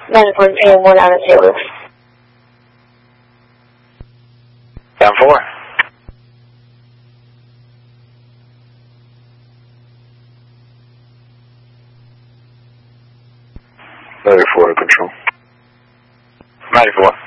94 AM1 out of St. Louis. 10-4. Control. 94.